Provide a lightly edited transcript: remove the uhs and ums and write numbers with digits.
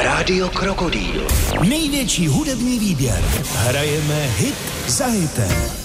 Rádio Krokodýl. Největší hudební výběr. Hrajeme hit za hitem.